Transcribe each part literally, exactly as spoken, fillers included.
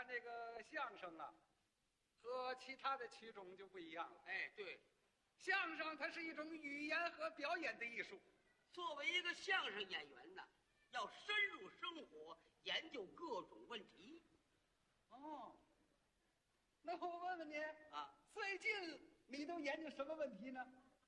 那个相声啊，和其他的曲种就不一样了。 哎，对， 相声它是一种语言和表演的艺术。 作为一个相声演员呢，要深入生活，研究各种问题。 哦，那我问问你啊， 最近你都研究什么问题呢？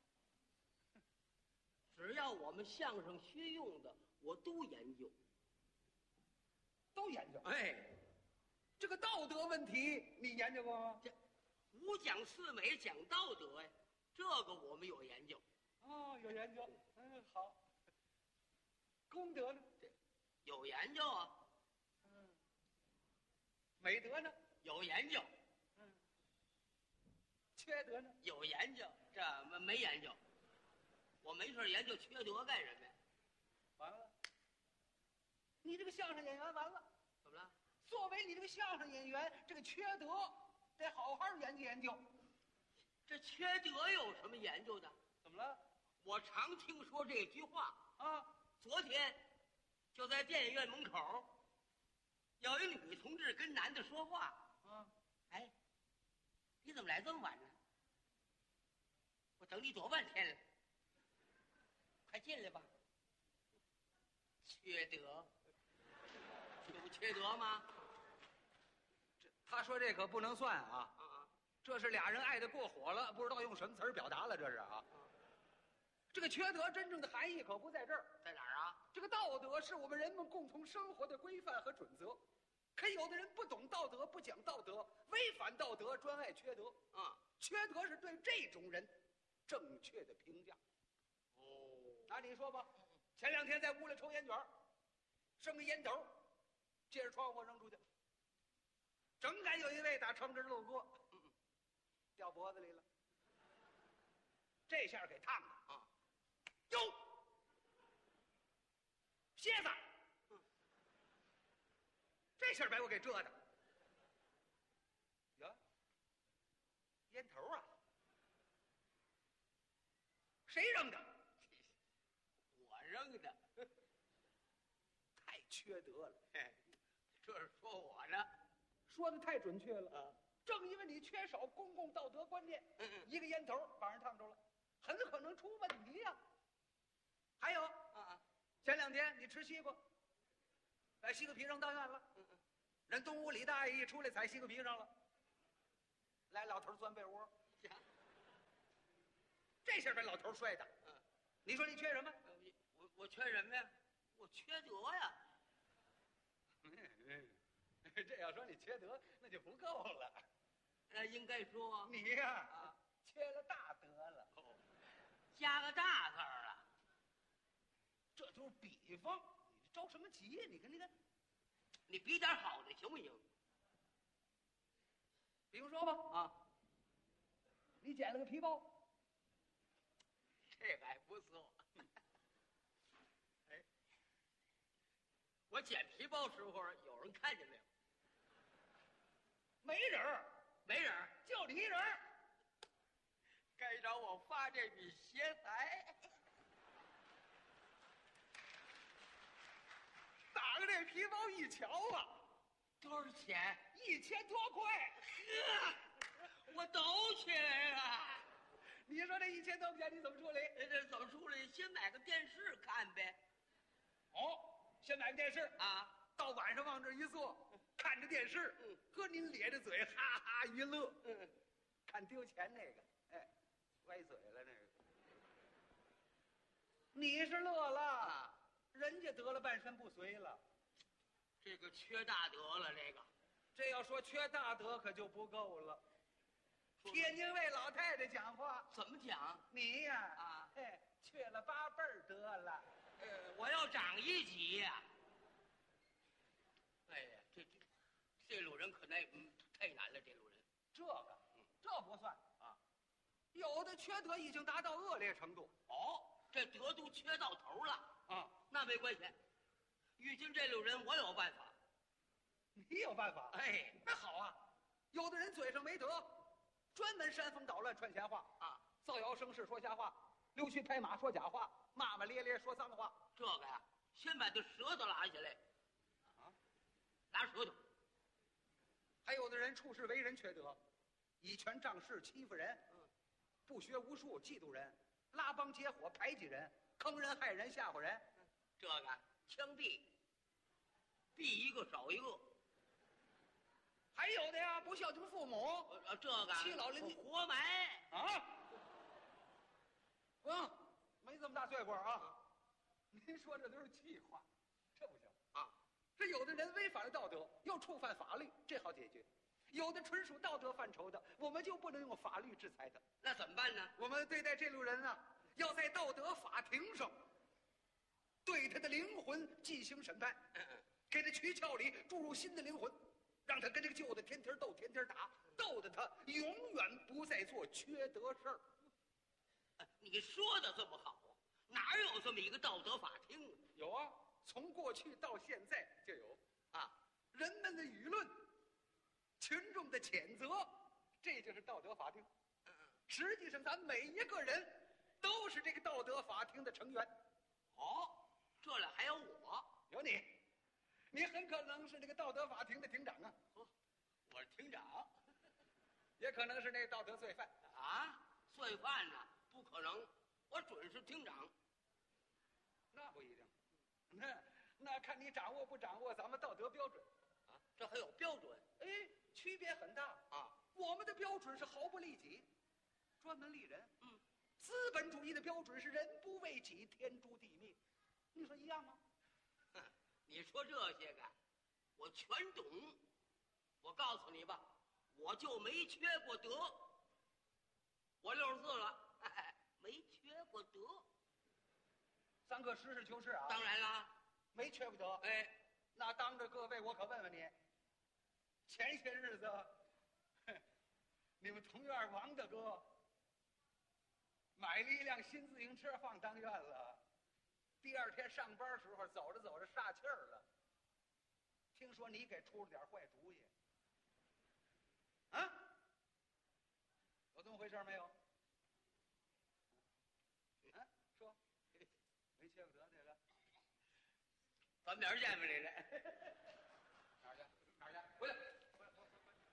只要我们相声需用的，我都研究。 都研究。 哎， 这个道德问题你研究过吗？ 这五讲四美讲道德呀，这个我们有研究。 哦，有研究。嗯，好。功德呢？ 这有研究啊。 嗯。美德呢？ 有研究。 嗯。缺德呢？ 有研究。这没没研究，我没事研究缺德干什么呀？ 完了。你这个相声演员完了。 怎么了？ 作为你这个相声演员，这个缺德得好好研究研究。 这缺德有什么研究的？ 怎么了？ 我常听说这句话啊。 昨天就在电影院门口，有一女同志跟男的说话。 啊， 哎，你怎么来这么晚呢？我等你多半天了，快进来吧。缺德，有缺德吗？ 这他说这可不能算啊！ 啊啊， 这是俩人爱得过火了，不知道用什么词儿表达了，这是啊。这个缺德真正的含义可不在这儿， 在哪儿啊？ 这个道德是我们人们共同生活的规范和准则，可有的人不懂道德，不讲道德，违反道德，专爱缺德。 啊， 缺德是对这种人正确的评价。 哦， 拿你说吧，前两天在屋里抽烟卷，剩个烟斗，借着窗户扔出去，正赶有一位打城根路过，嗯嗯，掉脖子里了，这下给烫的啊！ 哟，蝎子， 嗯， 这下把我给蛰的。呀，烟头啊，谁扔的？ 我扔的， 太缺德了！ 嘿，这是说我呢。 说的太准确了。 啊， 正因为你缺少公共道德观念， 嗯嗯一个烟头把人烫着了，很可能出问题呀、还有， 啊啊， 前两天你吃西瓜，把西瓜皮扔到院了， 嗯嗯， 人东屋李大爷一出来踩西瓜皮上了，来老头钻被窝， 呀， 这下把老头摔的。 嗯， 你说你缺什么？ 呃我我缺什么呀？我缺德呀！ 嗯，这要说你缺德，那就不够了。 呃，应该说你呀， 啊， 缺了大德了。 哦，加个大字儿了。 这就是比方，你着什么急呀？你看，你看， 你比点好的行不行？ 比如说吧， 啊， 你捡了个皮包， 这个还不错。哎，我捡皮包时候有人看见没有？ 没人儿， 没人， 就你一人儿。 该找我发这笔邪财。 打开这皮包一瞧啊， 多少钱？ 一千多块。 呵，我都缺了。 你说这一千多块钱你怎么处理？ 这这怎么处理？先买个电视看呗。 哦，先买个电视啊， 到晚上往这一坐，看着电视， 嗯， 哥您咧着嘴哈哈一乐， 嗯， 看丢钱那个，哎，歪嘴了那个。你是乐了， 啊， 人家得了半身不遂了。 这个缺大德了，这个。 这要说缺大德可就不够了。 说天津卫老太太讲话， 怎么讲？ 你呀， 啊嘿，缺了八辈儿德了。 呃，我要长一级呀、哎呀，这这这路人可耐，嗯，太难了，这路人。 这个， 嗯， 这不算啊， 有的缺德已经达到恶劣程度哦，这德都缺到头了。 啊。 那没关系，遇见这路人我有办法。 你有办法？ 哎， 那好啊，有的人嘴上没德，专门煽风捣乱、串闲话啊， 造谣生事、说瞎话，溜须拍马、说假话，骂骂咧咧、说脏话。 这个呀，先把这舌头拉下来， 啊， 拉舌头， 还有的人处事为人缺德，以权仗势欺负人， 嗯， 不学无术嫉妒人，拉帮结伙排挤人，坑人害人吓唬人。 这个枪毙，毙一个少一个。 还有的呀，不孝敬父母， 呃，这个欺老邻居活埋啊！不用，没这么大罪过啊。您说这都是气话，这不行啊。 这有的人违反了道德，又触犯法律，这好解决；有的纯属道德范畴的，我们就不能用法律制裁他。 那怎么办呢？ 我们对待这路人啊，要在道德法庭上对他的灵魂进行审判， 嗯嗯， 给他躯壳里注入新的灵魂，让他跟这个旧的天天斗，天天打，斗得他永远不再做缺德事儿。 你说的这么好，哪有这么一个道德法庭啊？ 有啊，从过去到现在就有啊， 人们的舆论、群众的谴责，这就是道德法庭。实际上，咱每一个人都是这个道德法庭的成员。 哦，这里还有我， 有你，你很可能是这个道德法庭的庭长啊， 哦，我是庭长也可能是那个道德罪犯。 啊，罪犯呢？不可能，我准是厅长。 那不一定，那那看你掌握不掌握咱们道德标准啊，这还有标准？ 哎，区别很大啊。 我们的标准是毫不利己，专门利人。 嗯， 资本主义的标准是人不为己，天诛地灭。你说一样吗？ 哼，你说这些个，我全懂。我告诉你吧，我就没缺过德。我六十四了，哎，没缺过德。 咱可实事求是啊。 当然啦， 没缺过德。 哎， 那当着各位，我可问问你，前些日子，你们同院王大哥买了一辆新自行车放当院了，第二天上班时候走着走着煞气儿了，听说你给出了点坏主意，啊？有这么回事没有？啊，说，没缺过德这个， 咱明儿见吧，这个。 哪儿去？哪儿去？回来！回来！回来！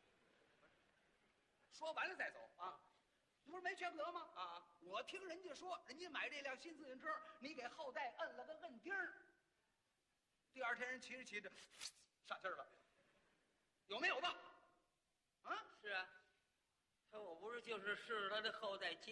说完了再走啊！你不是没缺德吗？ 啊！ 我听人家说，人家买这辆新自行车，你给后代摁了个摁钉儿，第二天人骑着骑着上气儿了，有没有吧？啊？ 是啊，他我不是就是试他的后代接。